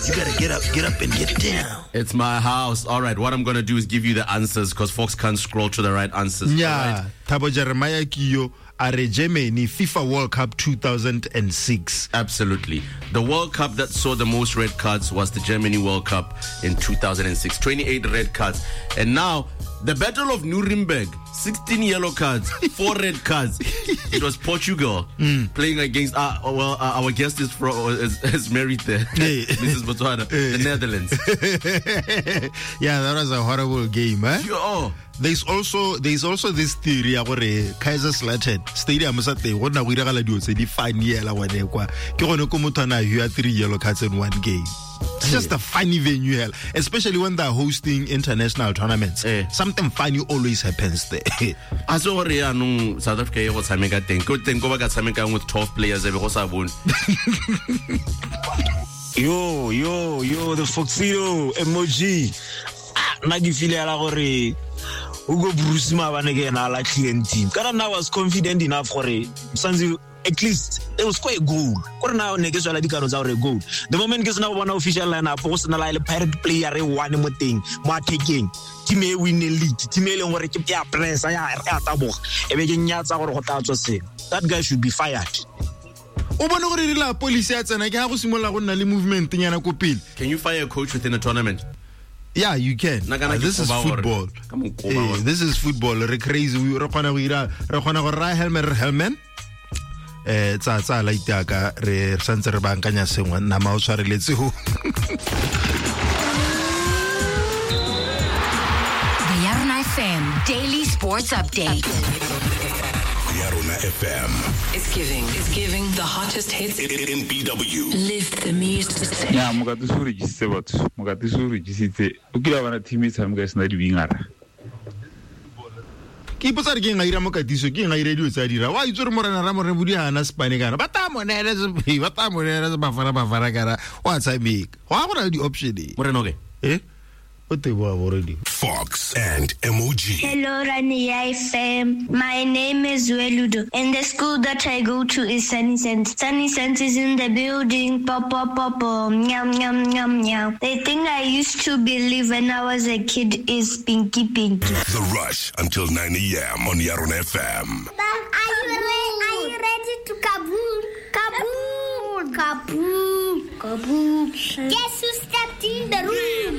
You better get up and get down. It's my house. All right, what I'm going to do is give you the answers because folks can't scroll to the right answers. Yeah, right? Thabo Jeremiah Kiyo are Germany FIFA World Cup 2006. Absolutely. The World Cup that saw the most red cards was the Germany World Cup in 2006. 28 red cards. And now, the Battle of Nuremberg, 16 yellow cards, 4 red cards. It was Portugal playing against our guest is married there, Mrs. Botswana, the Netherlands. Yeah, that was a horrible game, eh? Oh. There's also this theory about Kaiserslautern stadium is at the one we do say define yellow when they qua. You have 3 yellow cards in one game. It's just a funny venue, especially when they're hosting international tournaments. Something funny always happens there. I saw South Africa was with 12 players. Yo, the Foxito emoji. Nagifile Ugo Bruce Mavanege and I clean team. Karana was confident enough for Sanzi. At least it was quite a goal. Now niggas are like a goal. The moment gets now one official lineup, personal pirate player one more thing, more taking. Team win the league. Team or a press. That guy should be fired. Can you fire a coach within a tournament? Yeah, you can. This is football. This is football. We're crazy. We're helmet. It's like that. Re sanser bankanya sengwa na mausare letsu. The Yarona FM Daily Sports Update. Yarona FM. It's giving the hottest hits in BW. Live the music. Yeah, Mogadisuri Gisebot. Mogadisuri Gisite. Ukila wana teammates am guys na divingara. Keep us again. I am okay. This again, I read you. Why is your more than a rammer and Budia and a Spanica? But I'm on it as a Bafara. What's I make? What are the option? What an okay. What they were already. Fox and MOG. Hello, Rania FM. My name is Weludo, and the school that I go to is Sunny Sense. Sunny Sense is in the building. Pop, pop, pop, nyam, nyam, nyam, nyam. The thing I used to believe when I was a kid is Pinky Pinky. The Rush until 9 a.m. on Yarona FM. Are you ready to kaboom? Kaboom! Kaboom! Kaboom! Guess who stepped in the room?